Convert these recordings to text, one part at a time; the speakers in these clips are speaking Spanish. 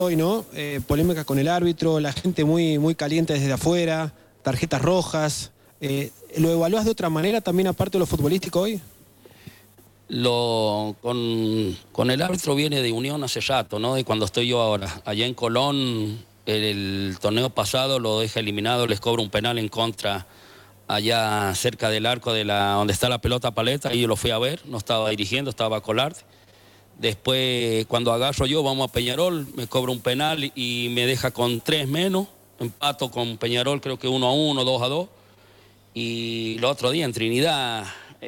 hoy, ¿no? Polémica con el árbitro, la gente muy caliente desde afuera, tarjetas rojas. ¿Lo evaluás de otra manera también aparte de lo futbolístico hoy? Con el árbitro viene de Unión hace rato, ¿no? De cuando estoy yo ahora. Allá en Colón, el torneo pasado lo deja eliminado, les cobra un penal en contra allá cerca del arco donde está la pelota paleta, y yo lo fui a ver, no estaba dirigiendo, estaba Colard. Después, cuando agarro yo, vamos a Peñarol, me cobra un penal y me deja con 3 menos, empato con Peñarol, creo que 1-1, 2-2. Y el otro día en Trinidad,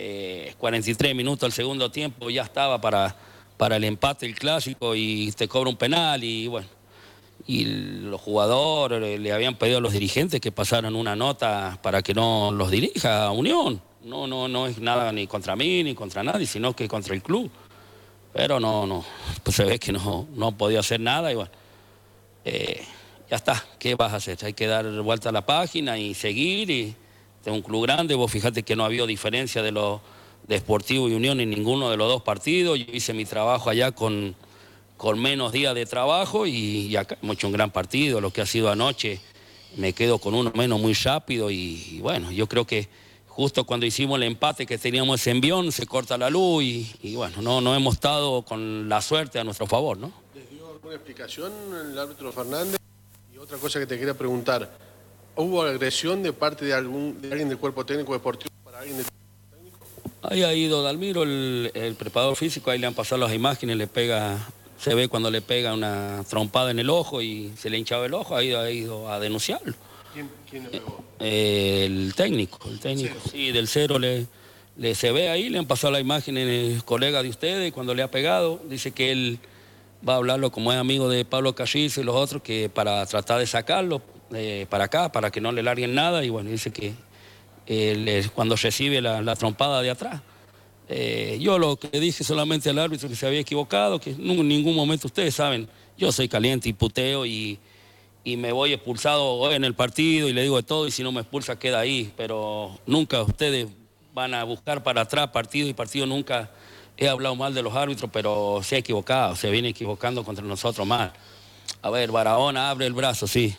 43 minutos del segundo tiempo, ya estaba para el empate, el clásico, y te cobra un penal, y bueno. Y los jugadores le habían pedido a los dirigentes que pasaran una nota para que no los dirija a Unión. No es nada ni contra mí ni contra nadie, sino que contra el club. Pero no, pues se ve que no podía hacer nada y bueno, ya está, ¿qué vas a hacer? Hay que dar vuelta a la página y seguir, y de un club grande, vos fíjate que no ha habido diferencia de Sportivo y Unión en ninguno de los dos partidos. Yo hice mi trabajo allá con menos días de trabajo y acá hemos hecho un gran partido. Lo que ha sido anoche, me quedo con uno menos muy rápido y bueno, yo creo que justo cuando hicimos el empate que teníamos ese envión, se corta la luz y bueno, no hemos estado con la suerte a nuestro favor, ¿no? ¿Les dio alguna explicación el árbitro Fernández? Y otra cosa que te quería preguntar, ¿hubo agresión de parte de alguien del cuerpo técnico deportivo para alguien del técnico? Ahí ha ido Dalmiro, el preparador físico, ahí le han pasado las imágenes, se ve cuando le pega una trompada en el ojo y se le hinchaba el ojo, ha ido a denunciarlo. ¿Quién le pegó? El técnico, sí, del Cero se ve ahí, le han pasado la imagen el colega de ustedes cuando le ha pegado. Dice que él va a hablarlo como es amigo de Pablo Carrizo y los otros, que para tratar de sacarlo para acá, para que no le larguen nada, y bueno, dice que cuando recibe la trompada de atrás. Yo lo que dije solamente al árbitro que se había equivocado, que en ningún momento, ustedes saben, yo soy caliente y puteo y me voy expulsado en el partido y le digo de todo, y si no me expulsa queda ahí, pero nunca ustedes van a buscar para atrás partido y partido. Nunca he hablado mal de los árbitros, pero se ha equivocado, se viene equivocando contra nosotros mal. A ver, Barahona abre el brazo, sí,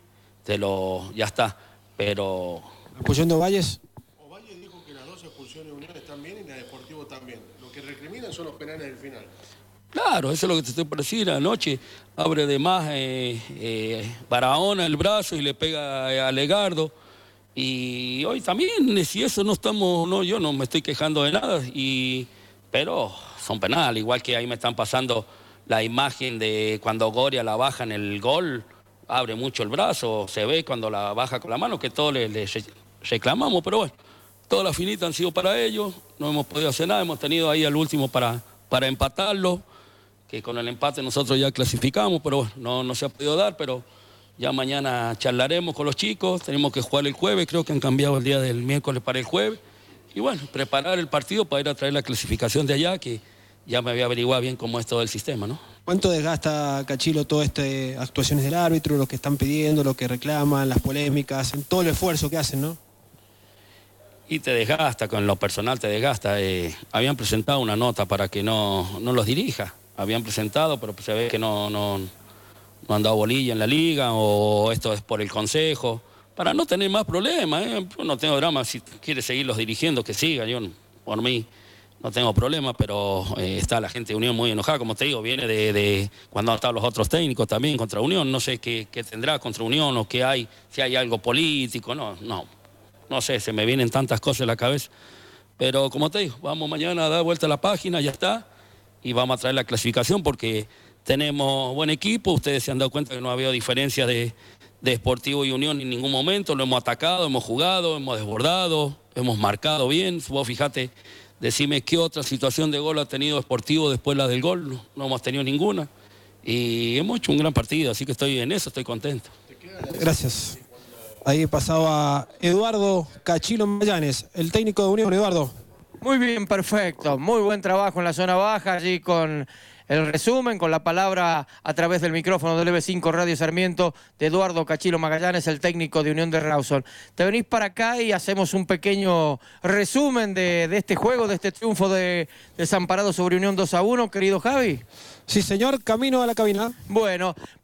ya está, pero... ¿Expulsión de Valles? Ovalle dijo que las dos expulsiones de Unión están bien y la de Deportivo también. Lo que recriminan son los penales del final. Claro, eso es lo que te estoy por decir. Anoche abre de más Barahona el brazo y le pega a Legardo. Y hoy también, si eso yo no me estoy quejando de nada, pero son penales. Igual que ahí me están pasando la imagen de cuando Goria la baja en el gol, abre mucho el brazo, se ve cuando la baja con la mano, que todos le reclamamos, pero bueno, todas las finitas han sido para ellos, no hemos podido hacer nada, hemos tenido ahí al último para empatarlo, que con el empate nosotros ya clasificamos, pero bueno, no se ha podido dar, pero ya mañana charlaremos con los chicos, tenemos que jugar el jueves, creo que han cambiado el día del miércoles para el jueves, y bueno, preparar el partido para ir a traer la clasificación de allá, que ya me había averiguado bien cómo es todo el sistema, ¿no? ¿Cuánto desgasta, Cachilo, todas estas actuaciones del árbitro, lo que están pidiendo, lo que reclaman, las polémicas, en todo el esfuerzo que hacen, ¿no? Y te desgasta, con lo personal te desgasta. Habían presentado una nota para que no los dirija. Habían presentado, pero se ve que no han dado bolilla en la liga, o esto es por el consejo, para no tener más problemas. Yo no tengo drama, si quiere seguirlos dirigiendo, que siga. Yo, por mí, no tengo problema, pero está la gente de Unión muy enojada, como te digo, viene de cuando han estado los otros técnicos también contra Unión. No sé qué tendrá contra Unión, o qué hay, si hay algo político, no sé, se me vienen tantas cosas en la cabeza. Pero como te digo, vamos mañana a dar vuelta a la página, ya está, y vamos a traer la clasificación porque tenemos buen equipo. Ustedes se han dado cuenta que no ha habido diferencia de Sportivo y Unión en ningún momento. Lo hemos atacado, hemos jugado, hemos desbordado, hemos marcado bien. Vos fíjate, decime qué otra situación de gol ha tenido Sportivo después de la del gol. No hemos tenido ninguna. Y hemos hecho un gran partido, así que estoy contento. Gracias. Ahí pasaba Eduardo Cachilo Magallanes, el técnico de Unión. Eduardo. Muy bien, perfecto. Muy buen trabajo en la zona baja, allí con el resumen, con la palabra a través del micrófono del EB5 Radio Sarmiento de Eduardo Cachilo Magallanes, el técnico de Unión de Rawson. Te venís para acá y hacemos un pequeño resumen de este juego, de este triunfo de Desamparados sobre Unión 2-1, querido Javi. Sí, señor, camino a la cabina. Bueno,